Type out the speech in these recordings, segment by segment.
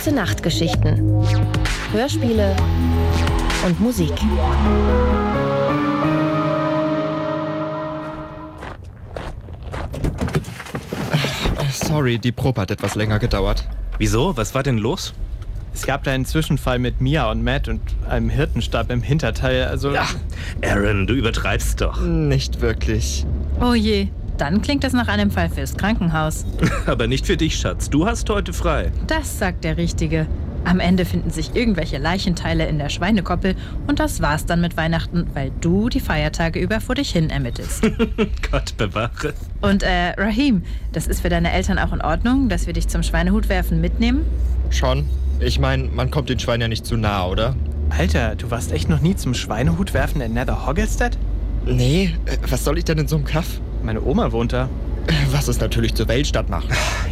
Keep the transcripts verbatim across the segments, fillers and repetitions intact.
Gute Nachtgeschichten, Hörspiele und Musik. Sorry, die Probe hat etwas länger gedauert. Wieso? Was war denn los? Es gab da einen Zwischenfall mit Mia und Matt und einem Hirtenstab im Hinterteil, also... Ja, Aaron, du übertreibst doch. Nicht wirklich. Oh je, dann klingt das nach einem Fall fürs Krankenhaus. Aber nicht für dich, Schatz. Du hast heute frei. Das sagt der Richtige. Am Ende finden sich irgendwelche Leichenteile in der Schweinekoppel und das war's dann mit Weihnachten, weil du die Feiertage über vor dich hin ermittelst. Gott bewahre. Und äh, Rahim, das ist für deine Eltern auch in Ordnung, dass wir dich zum Schweinehutwerfen mitnehmen? Schon. Ich meine, man kommt den Schweinen ja nicht zu nah, oder? Alter, du warst echt noch nie zum Schweinehutwerfen in Nether Hoggelstead? Nee, äh, was soll ich denn in so einem Kaff? Meine Oma wohnt da. Was es natürlich zur Weltstadt macht.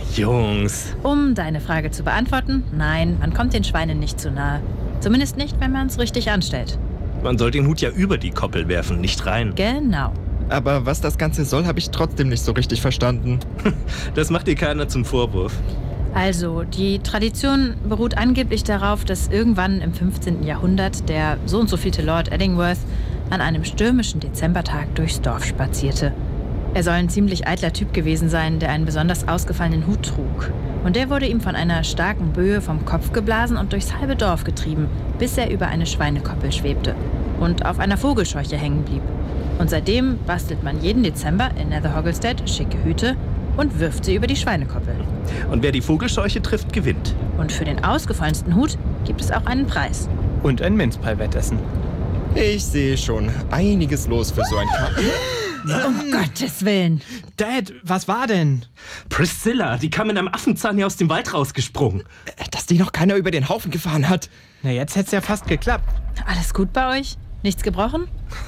Jungs. Um deine Frage zu beantworten, nein, man kommt den Schweinen nicht zu nahe. Zumindest nicht, wenn man es richtig anstellt. Man soll den Hut ja über die Koppel werfen, nicht rein. Genau. Aber was das Ganze soll, habe ich trotzdem nicht so richtig verstanden. Das macht dir keiner zum Vorwurf. Also, die Tradition beruht angeblich darauf, dass irgendwann im fünfzehnten Jahrhundert der so und so vielte Lord Edingworth an einem stürmischen Dezembertag durchs Dorf spazierte. Er soll ein ziemlich eitler Typ gewesen sein, der einen besonders ausgefallenen Hut trug. Und der wurde ihm von einer starken Böe vom Kopf geblasen und durchs halbe Dorf getrieben, bis er über eine Schweinekoppel schwebte und auf einer Vogelscheuche hängen blieb. Und seitdem bastelt man jeden Dezember in Nether Hoggelstead schicke Hüte und wirft sie über die Schweinekoppel. Und wer die Vogelscheuche trifft, gewinnt. Und für den ausgefallensten Hut gibt es auch einen Preis. Und ein Minzpie-Wettessen. Ich sehe schon. Einiges los für so ein Kaff. Um Gottes Willen. Dad, was war denn? Priscilla, die kam in einem Affenzahn hier aus dem Wald rausgesprungen. Dass die noch keiner über den Haufen gefahren hat. Na, jetzt hätt's ja fast geklappt. Alles gut bei euch? Nichts gebrochen?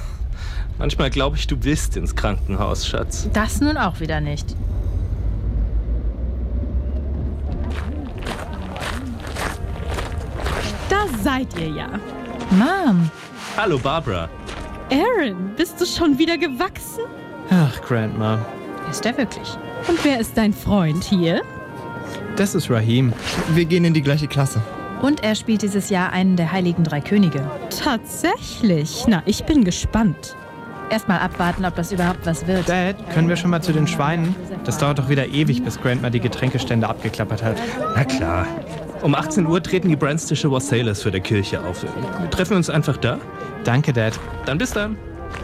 Manchmal glaube ich, du willst ins Krankenhaus, Schatz. Das nun auch wieder nicht. Da seid ihr ja. Mom. Hallo, Barbara. Aaron, bist du schon wieder gewachsen? Ach, Grandma. Ist er wirklich? Und wer ist dein Freund hier? Das ist Rahim. Wir gehen in die gleiche Klasse. Und er spielt dieses Jahr einen der Heiligen Drei Könige. Tatsächlich? Na, ich bin gespannt. Erstmal abwarten, ob das überhaupt was wird. Dad, können wir schon mal zu den Schweinen? Das dauert doch wieder ewig, bis Grandma die Getränkestände abgeklappert hat. Na klar. Um achtzehn Uhr treten die Brandstische Wassailers für der Kirche auf. Wir treffen uns einfach da. Danke, Dad. Dann bis dann.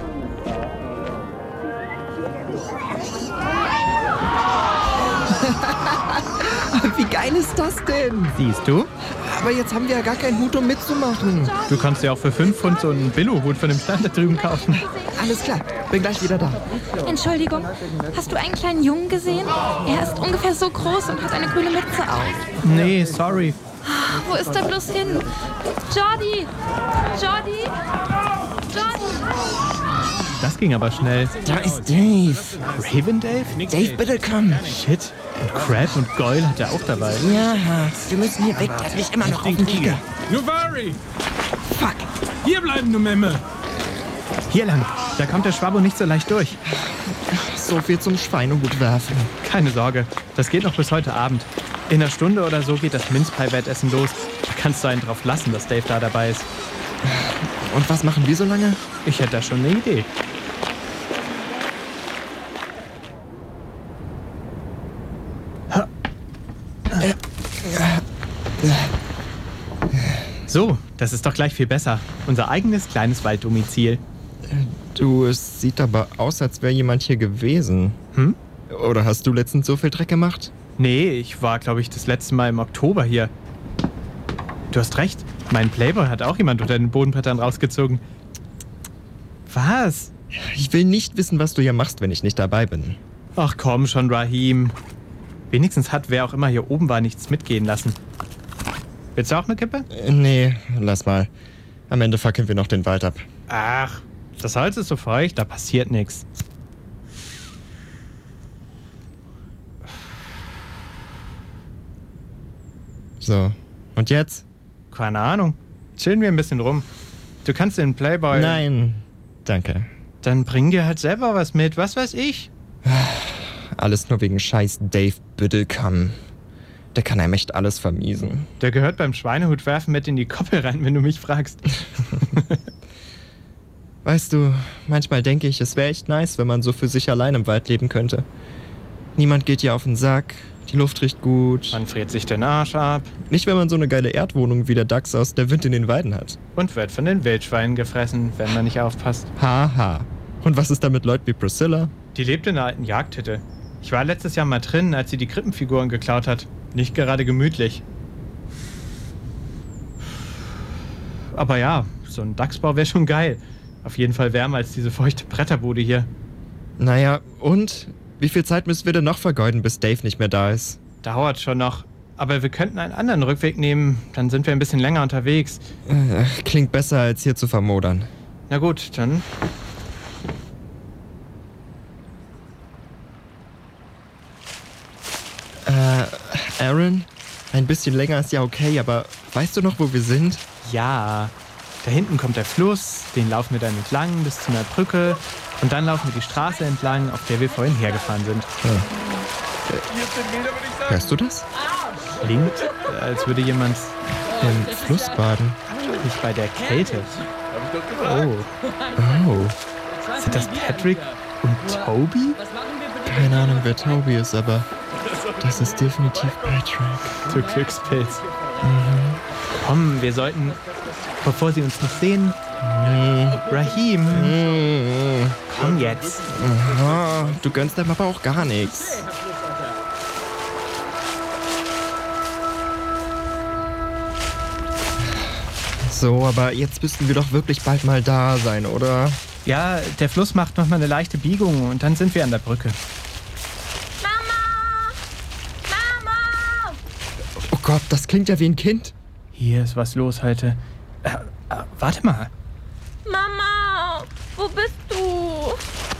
Wie geil ist das denn? Siehst du? Aber jetzt haben wir ja gar keinen Hut, um mitzumachen. Du kannst ja auch für fünf Pfund so einen Billo-Hut von dem Stand da drüben kaufen. Alles klar, bin gleich wieder da. Entschuldigung, hast du einen kleinen Jungen gesehen? Er ist ungefähr so groß und hat eine grüne Mütze auf. Nee, sorry. Wo ist er bloß hin? Jordi! Jordi! Jordi! Das ging aber schnell. Da ist Dave. Raven Dave? Dave, bitte komm. Shit. Und Crab und Goyle hat er auch dabei. Ja, wir müssen hier weg. Der hat mich immer noch auf den Kicker. Nuvari! Fuck. Hier bleiben, du Memme! Hier lang. Da kommt der Schwabo nicht so leicht durch. So viel zum Schweinehut werfen. Keine Sorge. Das geht noch bis heute Abend. In einer Stunde oder so geht das Minzpie-Wettessen los. Da kannst du einen drauf lassen, dass Dave da dabei ist. Und was machen wir so lange? Ich hätte da schon eine Idee. So, das ist doch gleich viel besser. Unser eigenes kleines Walddomizil. Du, es sieht aber aus, als wäre jemand hier gewesen. Hm? Oder hast du letztens so viel Dreck gemacht? Nee, ich war, glaube ich, das letzte Mal im Oktober hier. Du hast recht. Mein Playboy hat auch jemand unter den Bodenbrettern rausgezogen. Was? Ich will nicht wissen, was du hier machst, wenn ich nicht dabei bin. Ach komm schon, Rahim. Wenigstens hat wer auch immer hier oben war nichts mitgehen lassen. Willst du auch eine Kippe? Äh, nee, lass mal. Am Ende fackeln wir noch den Wald ab. Ach, das Holz ist so feucht, da passiert nichts. So, und jetzt? Keine Ahnung. Chillen wir ein bisschen rum. Du kannst den Playboy... Nein, danke. Dann bring dir halt selber was mit, was weiß ich. Alles nur wegen scheiß Dave Biddlecombe. Der kann einem echt alles vermiesen. Der gehört beim Schweinehutwerfen mit in die Koppel rein, wenn du mich fragst. Weißt du, manchmal denke ich, es wäre echt nice, wenn man so für sich allein im Wald leben könnte. Niemand geht dir auf den Sack, die Luft riecht gut. Man friert sich den Arsch ab. Nicht, wenn man so eine geile Erdwohnung wie der Dachs aus Der Wind in den Weiden hat. Und wird von den Wildschweinen gefressen, wenn man nicht aufpasst. Haha. Und was ist da mit Leuten wie Priscilla? Die lebt in einer alten Jagdhütte. Ich war letztes Jahr mal drin, als sie die Krippenfiguren geklaut hat. Nicht gerade gemütlich. Aber ja, so ein Dachsbau wäre schon geil. Auf jeden Fall wärmer als diese feuchte Bretterbude hier. Naja, und? Wie viel Zeit müssen wir denn noch vergeuden, bis Dave nicht mehr da ist? Dauert schon noch. Aber wir könnten einen anderen Rückweg nehmen. Dann sind wir ein bisschen länger unterwegs. Äh, klingt besser, als hier zu vermodern. Na gut, dann... Äh, Aaron? Ein bisschen länger ist ja okay, aber weißt du noch, wo wir sind? Ja, da hinten kommt der Fluss, den laufen wir dann entlang bis zu einer Brücke und dann laufen wir die Straße entlang, auf der wir vorhin hergefahren sind. Ja. Äh, hörst du das? Klingt, als würde jemand im Fluss baden. Nicht bei der Kälte. Oh. Oh. Sind das Patrick und Toby? Keine Ahnung, wer Toby ist, aber das ist definitiv Patrick. Du Glückspilz. Mhm. Komm, wir sollten, bevor sie uns nicht sehen... Nee. Rahim. Mhm. Komm jetzt. Aha, du gönnst dem aber auch gar nichts. So, aber jetzt müssten wir doch wirklich bald mal da sein, oder? Ja, der Fluss macht nochmal eine leichte Biegung und dann sind wir an der Brücke. Mama! Mama! Oh Gott, das klingt ja wie ein Kind. Hier ist was los heute. Äh, äh, warte mal. Mama! Wo bist du?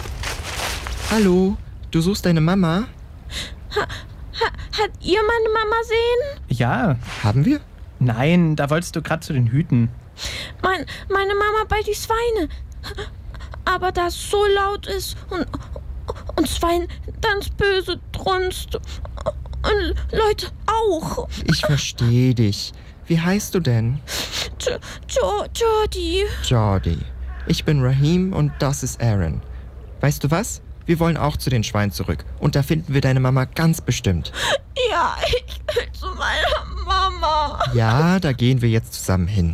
Hallo, du suchst deine Mama? Ha, ha, hat ihr meine Mama sehen? Ja. Haben wir? Nein, da wolltest du gerade zu den Hüten. Mein, meine Mama bei die Schweine. Aber da es so laut ist und, und Schwein ganz böse drunst. Und Leute auch. Ich verstehe dich. Wie heißt du denn? Jo, jo, Jordi. Jordi. Ich bin Rahim und das ist Aaron. Weißt du was? Wir wollen auch zu den Schweinen zurück. Und da finden wir deine Mama ganz bestimmt. Ja, ich will zu meiner Mama. Ja, da gehen wir jetzt zusammen hin.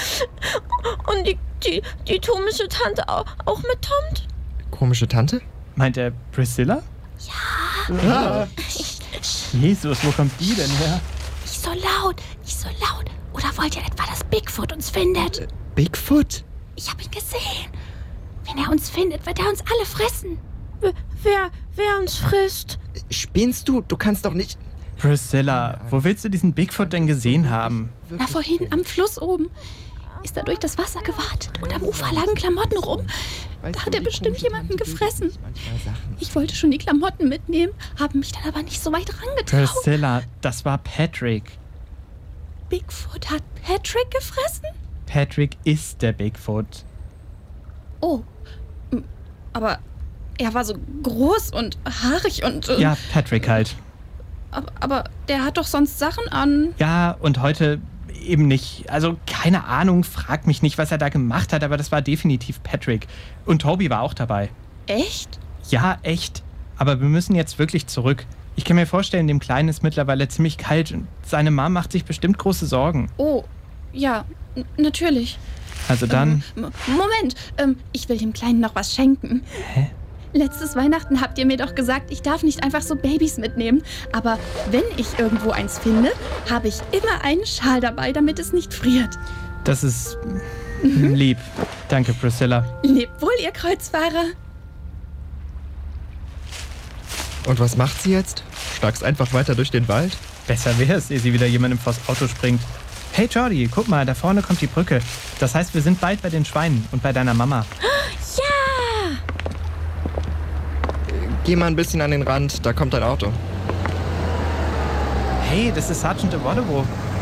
Und die, die, die komische Tante auch, auch mitkommt? Komische Tante? Meint er Priscilla? Ja. Ah. Jesus, wo kommt die denn her? Nicht so laut, nicht so laut. Oder wollt ihr etwa, dass Bigfoot uns findet? Äh, Bigfoot? Ich hab ihn gesehen. Wenn er uns findet, wird er uns alle fressen. W- wer, wer uns frisst? Spinnst du? Du kannst doch nicht... Priscilla, wo willst du diesen Bigfoot denn gesehen haben? Na, vorhin am Fluss oben. Ist er durch das Wasser gewartet und am Ufer lagen Klamotten rum. Da hat er bestimmt jemanden gefressen. Ich wollte schon die Klamotten mitnehmen, habe mich dann aber nicht so weit rangetraut. Priscilla, das war Patrick. Bigfoot hat Patrick gefressen? Patrick ist der Bigfoot. Oh, aber er war so groß und haarig und... Äh, Ja, Patrick halt. aber, aber der hat doch sonst Sachen an. Ja, und heute eben nicht. Also keine Ahnung, frag mich nicht, was er da gemacht hat, aber das war definitiv Patrick. Und Toby war auch dabei. Echt? Ja, echt. Aber wir müssen jetzt wirklich zurück. Ich kann mir vorstellen, dem Kleinen ist mittlerweile ziemlich kalt und seine Mom macht sich bestimmt große Sorgen. Oh, ja, n- natürlich. Also dann... Ähm, Moment, ähm, ich will dem Kleinen noch was schenken. Hä? Letztes Weihnachten habt ihr mir doch gesagt, ich darf nicht einfach so Babys mitnehmen. Aber wenn ich irgendwo eins finde, habe ich immer einen Schal dabei, damit es nicht friert. Das ist mhm. lieb. Danke, Priscilla. Lebt wohl, ihr Kreuzfahrer. Und was macht sie jetzt? Schlag's einfach weiter durch den Wald? Besser wäre es, ehe sie wieder jemandem vors Auto springt. Hey Jordi, guck mal, da vorne kommt die Brücke. Das heißt, wir sind bald bei den Schweinen und bei deiner Mama. Ja! Geh mal ein bisschen an den Rand, da kommt ein Auto. Hey, das ist Sergeant Awodowo.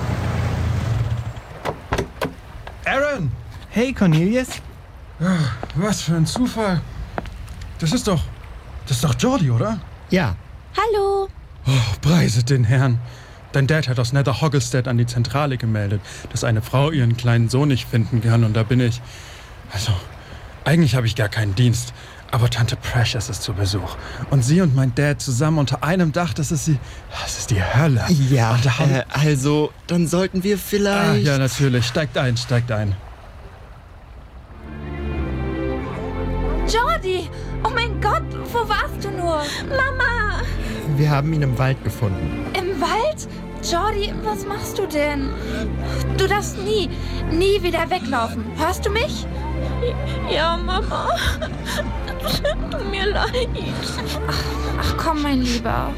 Aaron! Hey, Cornelius. Was für ein Zufall. Das ist doch... Das ist doch Jordi, oder? Ja. Hallo. Oh, preiset den Herrn. Dein Dad hat aus Nether Hogglestead an die Zentrale gemeldet, dass eine Frau ihren kleinen Sohn nicht finden kann. Und da bin ich... Also, eigentlich habe ich gar keinen Dienst. Aber Tante Precious ist zu Besuch. Und sie und mein Dad zusammen unter einem Dach, das ist die... Das ist die Hölle. Ja, Und da haben- äh, also, dann sollten wir Ah, vielleicht... ja, natürlich. Steigt ein, steigt ein. Jordi! Oh mein Gott, wo warst du nur? Mama! Wir haben ihn im Wald gefunden. Im Wald? Jordi, was machst du denn? Du darfst nie, nie wieder weglaufen. Hörst du mich? Ja, Mama. Tut mir leid. Ach, ach komm, mein Lieber.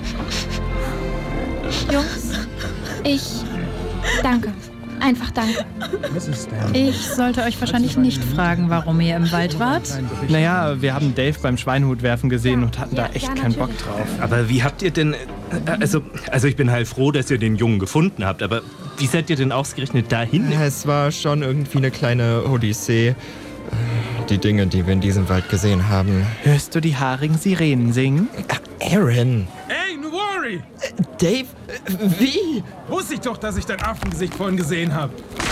Jungs, ich... Danke. Einfach danke. Ich sollte euch wahrscheinlich nicht fragen, warum ihr im Wald wart. Naja, wir haben Dave beim Schweinehutwerfen gesehen und hatten Ja, da echt ja, keinen Bock natürlich. drauf. Aber wie habt ihr denn... äh, Also, also ich bin heilfroh, dass ihr den Jungen gefunden habt, aber wie seid ihr denn ausgerechnet dahin? Es war schon irgendwie eine kleine Odyssee. Die Dinge, die wir in diesem Wald gesehen haben. Hörst du die haarigen Sirenen singen? Aaron! Ey, Nuori! Dave, äh, wie? Wusste ich doch, dass ich dein Affengesicht vorhin gesehen habe.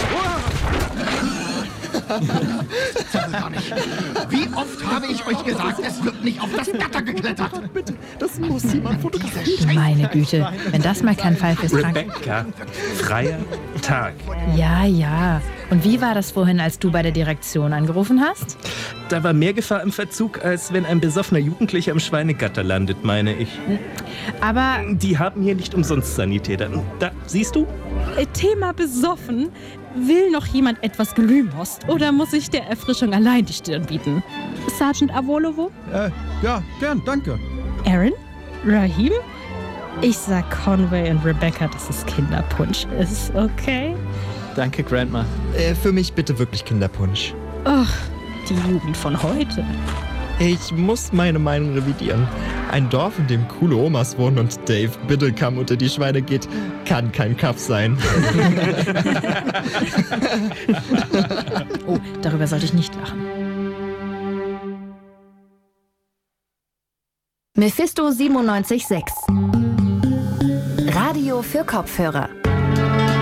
Wie oft habe ich euch gesagt, es wird nicht auf das Gatter geklettert? Bitte, das muss jemand fotografieren. Meine Güte, wenn das mal kein Fall fürs Krankenhaus. Rebecca, freier Tag. Ja, ja. Und wie war das vorhin, als du bei der Direktion angerufen hast? Da war mehr Gefahr im Verzug, als wenn ein besoffener Jugendlicher im Schweinegatter landet, meine ich. Aber Die haben hier nicht umsonst Sanitäter. Da, siehst du? Äh, Thema besoffen. Will noch jemand etwas Glühmost oder muss ich der Erfrischung allein die Stirn bieten? Sergeant Avolovo? Äh, ja, gern, danke. Aaron? Rahim? Ich sag Conway und Rebecca, dass es Kinderpunsch ist, okay? Danke, Grandma. Äh, für mich bitte wirklich Kinderpunsch. Ach, die Jugend von heute. Ich muss meine Meinung revidieren. Ein Dorf, in dem coole Omas wohnen und Dave Biddlecam unter die Schweine geht, kann kein Kaff sein. oh, darüber sollte ich nicht lachen. Mephisto siebenundneunzig Komma sechs. Radio für Kopfhörer.